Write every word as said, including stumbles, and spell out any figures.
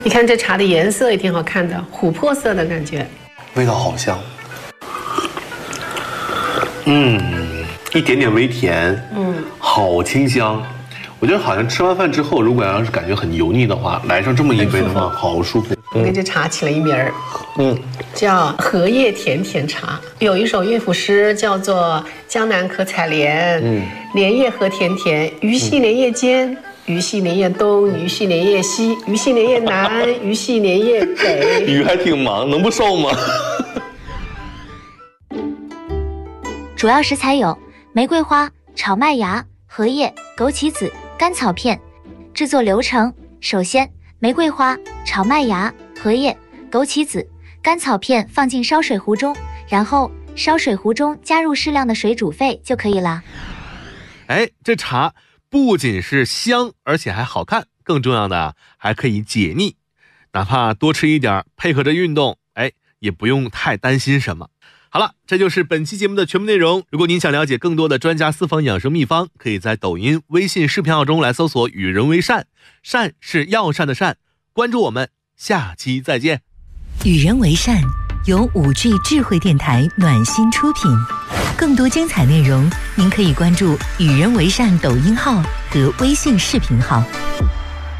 你看这茶的颜色也挺好看的，琥珀色的感觉， 味道好香。嗯，一点点微甜，嗯，好清香。我觉得好像吃完饭之后，如果要是感觉很油腻的话，来上这么一杯的话，好舒服。 我给这茶起了一名儿， 嗯， 叫荷叶甜甜茶。有一首乐府诗叫做《江南可采莲》，嗯，莲叶何甜甜，鱼戏莲叶间。鱼戏莲叶东，鱼戏莲叶西，鱼戏莲叶南，鱼戏莲叶北。 鱼还挺忙，能不瘦吗？ 主要食材有玫瑰花、炒麦芽、荷叶、枸杞子、甘草片。制作流程：首先，玫瑰花、炒麦芽、荷叶、枸杞子、甘草片放进烧水壶中，然后烧水壶中加入适量的水煮沸就可以了。 哎，这茶不仅是香，而且还好看，更重要的还可以解腻。哪怕多吃一点，配合着运动，哎，也不用太担心什么。好了，这就是本期节目的全部内容。如果您想了解更多的专家私房养生秘方，可以在抖音、微信视频号中来搜索与人为善，善是药膳的善。关注我们，下期再见。 与人为善由五 G 智慧电台暖心出品，更多精彩内容您可以关注与人为善抖音号和微信视频号。